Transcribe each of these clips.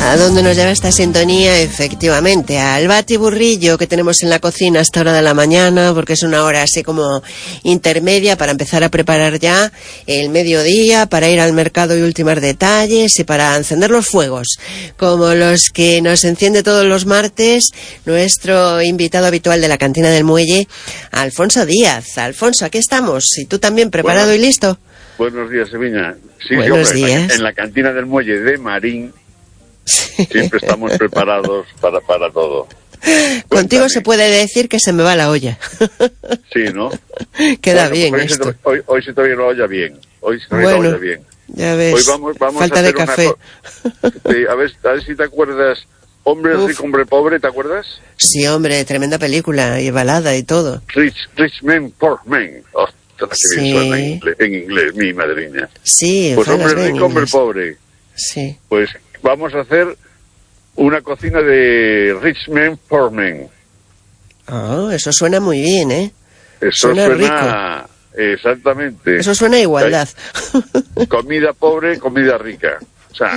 ¿A dónde nos lleva esta sintonía? Efectivamente, al batiburrillo que tenemos en la cocina a esta hora de la mañana, porque es una hora así como intermedia para empezar a preparar ya el mediodía, para ir al mercado y ultimar detalles y para encender los fuegos, como los que nos enciende todos los martes nuestro invitado habitual de la cantina del Muelle, Alfonso Díaz. Alfonso, aquí estamos. ¿Y tú también preparado y listo? Buenos días, Sevilla. Sí, Buenos días. En la cantina del Muelle de Marín siempre estamos preparados para todo. Contigo Cuéntame. se puede decir que se me va la olla. Sí, ¿no? Queda bueno, bien hoy esto. Hoy se te oye la olla bien. Hoy se te oye la olla bien. Ya ves. Hoy vamos Falta a hacer de café. Sí, a ver si te acuerdas. Hombre rico, hombre pobre, ¿te acuerdas? Sí, hombre, tremenda película y balada y todo. Rich Man, Poor Man. Ostras, que bien suena en inglés, mi madrina. Sí, pues hombre bien rico, hombre inglés. pobre. Sí. Pues vamos a hacer una cocina de Rich Man, Poor Man. Oh, eso suena muy bien, ¿eh? Eso suena rico. Exactamente. Eso suena a igualdad. Comida pobre, comida rica. O sea,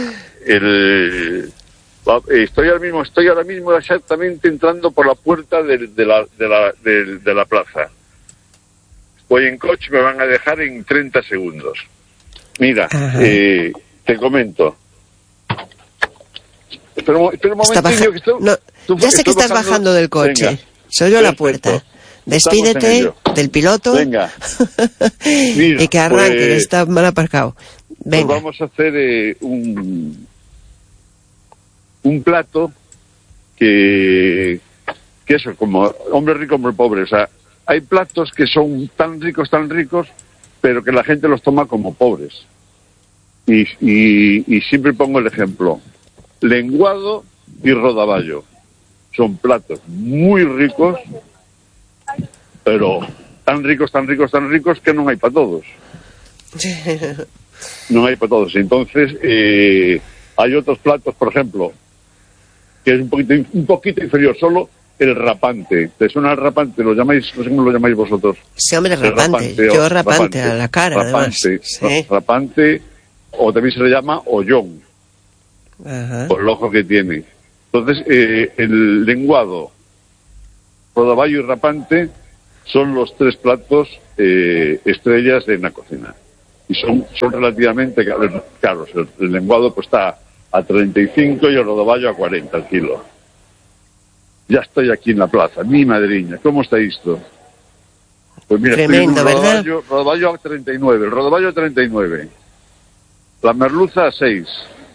estoy ahora mismo exactamente entrando por la puerta de la plaza. Voy en coche, me van a dejar en 30 segundos. Mira, te comento. Espera un momentillo que ya sé que estás bajando del coche. Venga, soy yo a la puerta. Despídete del piloto. Venga. Mira, y que arranque, pues, que está mal aparcado. Venga. Pues vamos a hacer un plato que eso, como hombre rico, hombre pobre. O sea, hay platos que son tan ricos, pero que la gente los toma como pobres. Y siempre pongo el ejemplo. Lenguado y rodaballo. Son platos muy ricos, pero tan ricos que no hay para todos. No hay para todos. Entonces, hay otros platos, por ejemplo, que es un poquito inferior, solo el rapante. ¿Te suena el rapante? ¿Lo llamáis? No sé cómo lo llamáis vosotros. Sí, hombre, rapante. Yo rapante a la cara, además. Sí. Rapante, o también se le llama ollón. Ajá. Por el ojo que tiene. Entonces, el lenguado, rodaballo y rapante son los tres platos estrellas en la cocina. Y son relativamente caros. El lenguado pues está a 35 y el rodaballo a 40 al kilo. Ya estoy aquí en la plaza, mi madriña. ¿Cómo está esto? Pues mira, tremendo, estoy en un ¿verdad? rodaballo a 39, el rodaballo a 39. La merluza a 6.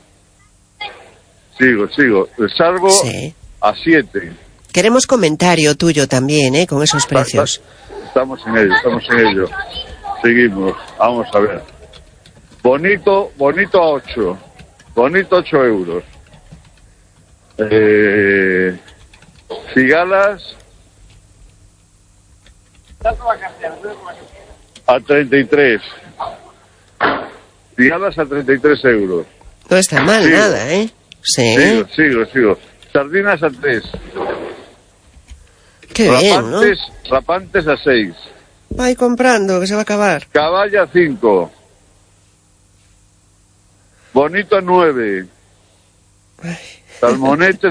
Sigo. El sargo a 7. Queremos comentario tuyo también, con esos precios. Estamos en ello. Seguimos. Vamos a ver. Bonito a 8. Bonito 8 euros. Cigalas a 33. Cigalas a 33 euros. No está mal nada, ¿eh? Sí. Sigo. Sardinas a 3. Qué bien, ¿no? Rapantes a 6. Va comprando, que se va a acabar. Caballa a 5. Bonito a 9. Salmonete